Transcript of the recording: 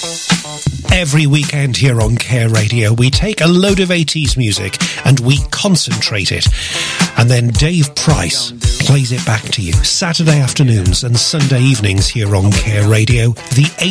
Every weekend here on Care Radio, we take a load of 80s music and we concentrate it. And then Dave Price plays it back to you Saturday afternoons and Sunday evenings here on Care Radio. The